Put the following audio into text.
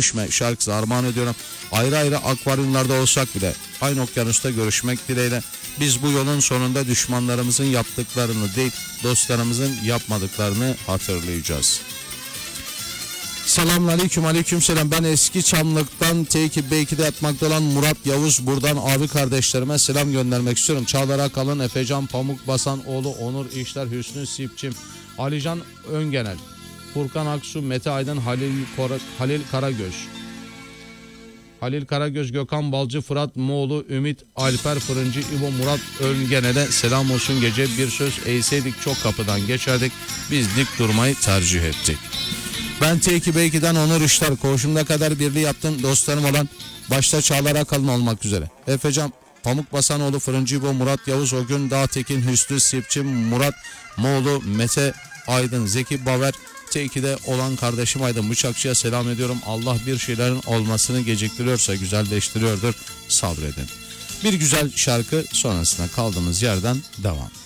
düşme şarkısı armağan ediyorum. Ayrı ayrı akvaryumlarda olsak bile aynı okyanusta görüşmek dileğiyle. Biz bu yolun sonunda düşmanlarımızın yaptıklarını değil, dostlarımızın yapmadıklarını hatırlayacağız. Selamünaleyküm, aleykümselam. Ben eski Çamlık'tan T2B2'de yatmakta olan Murat Yavuz. Buradan abi kardeşlerime selam göndermek istiyorum. Çağlar Akalın, Efecan Pamuk Basan oğlu Onur İşler, Hüsnü Sipçim, Alican Öngenel, Furkan Aksu, Mete Aydın, Halil Karagöz, Halil Karagöz, Gökhan Balcı, Fırat Moğlu, Ümit Alper Fırıncı, İbo, Murat Öngenel'e selam olsun. Gece bir söz eğseydik çok kapıdan geçerdik, biz dik durmayı tercih ettik. Ben T2B2'den Onur İşler, koğuşumda kadar birliği yaptım dostlarım olan başta Çağlar Akalın olmak üzere Efecan Pamuk Basanoğlu, Fırıncı İbo, Murat Yavuz, Ogün Dağtekin, Hüsnü Sipçim, Murat Moğlu, Mete Aydın, Zeki Baver, T2'de olan kardeşim Aydın Bıçakçı'ya selam ediyorum. Allah bir şeylerin olmasını geciktiriyorsa güzelleştiriyordur, sabredin. Bir güzel şarkı sonrasında kaldığımız yerden devam.